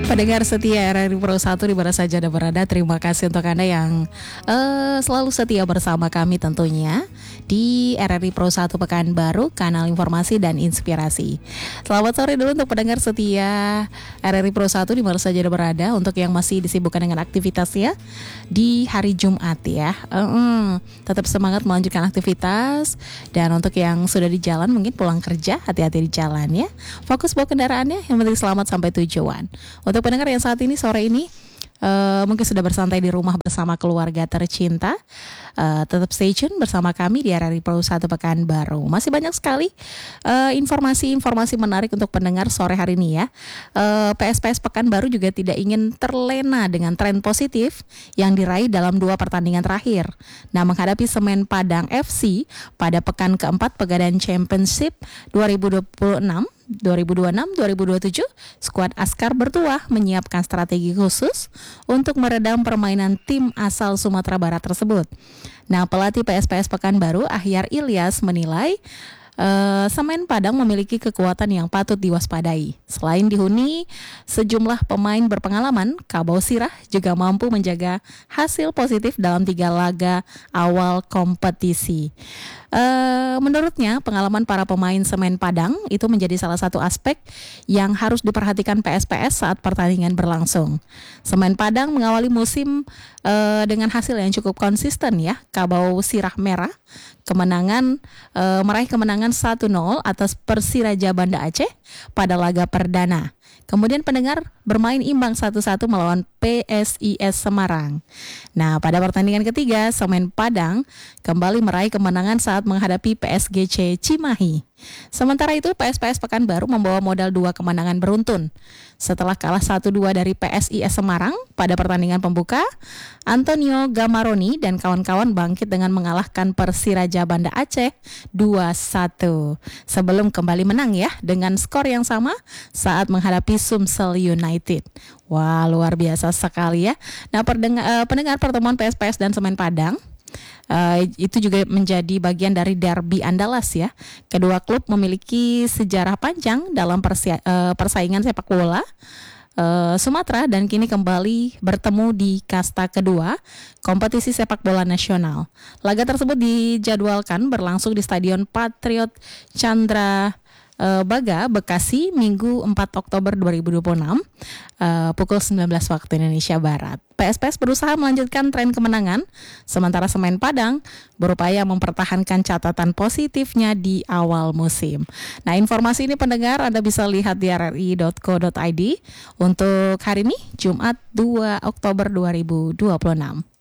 Pendengar setia RRI Pro 1 di mana saja Anda berada, terima kasih untuk Anda yang selalu setia bersama kami tentunya di RRI Pro 1 Pekanbaru, kanal informasi dan inspirasi. Selamat sore dulu untuk pendengar setia RRI Pro 1 di mana saja Anda berada, untuk yang masih disibukkan dengan aktivitasnya di hari Jumat ya. Tetap semangat melanjutkan aktivitas, dan untuk yang sudah di jalan mungkin pulang kerja, hati-hati di jalan ya. Fokus bawa kendaraannya, yang penting selamat sampai tujuan. Untuk pendengar yang saat ini sore ini mungkin sudah bersantai di rumah bersama keluarga tercinta, tetap stay tune bersama kami di RRI Pro 1 Pekanbaru. Masih banyak sekali informasi-informasi menarik untuk pendengar sore hari ini ya. PSPS Pekanbaru juga tidak ingin terlena dengan tren positif yang diraih dalam 2 pertandingan terakhir. Nah, menghadapi Semen Padang FC pada pekan keempat Pegadaian Championship 2026-2027, skuad Askar Bertuah menyiapkan strategi khusus untuk meredam permainan tim asal Sumatera Barat tersebut. Nah, pelatih PSPS Pekanbaru, Ahyar Ilyas, menilai Semen Padang memiliki kekuatan yang patut diwaspadai. Selain dihuni sejumlah pemain berpengalaman, Kabau Sirah juga mampu menjaga hasil positif dalam 3 laga awal kompetisi. Menurutnya, pengalaman para pemain Semen Padang itu menjadi salah satu aspek yang harus diperhatikan PSPS saat pertandingan berlangsung. Semen Padang mengawali musim dengan hasil yang cukup konsisten ya. Kabau Sirah Merah meraih kemenangan 1-0 atas Persiraja Banda Aceh pada laga perdana. Kemudian pendengar bermain imbang 1-1 melawan PSIS Semarang. Nah, pada pertandingan ketiga, Semen Padang kembali meraih kemenangan saat menghadapi PSGC Cimahi. Sementara itu, PSPS Pekanbaru membawa modal 2 kemenangan beruntun. Setelah kalah 1-2 dari PSIS Semarang pada pertandingan pembuka, Antonio Gamaroni dan kawan-kawan bangkit dengan mengalahkan Persiraja Banda Aceh 2-1. Sebelum kembali menang ya dengan skor yang sama saat menghadapi Sumsel United. Wah, luar biasa sekali ya. Nah, pendengar pertemuan PSPS dan Semen Padang itu juga menjadi bagian dari derby Andalas ya. Kedua klub memiliki sejarah panjang dalam persaingan sepak bola Sumatera, dan kini kembali bertemu di kasta kedua kompetisi sepak bola nasional. Laga tersebut dijadwalkan berlangsung di Stadion Patriot Chandra Baga, Bekasi, Minggu 4 Oktober 2026 pukul 19 waktu Indonesia Barat. PSPS berusaha melanjutkan tren kemenangan, sementara Semen Padang berupaya mempertahankan catatan positifnya di awal musim. Nah, informasi ini pendengar Anda bisa lihat di rri.co.id untuk hari ini, Jumat 2 Oktober 2026.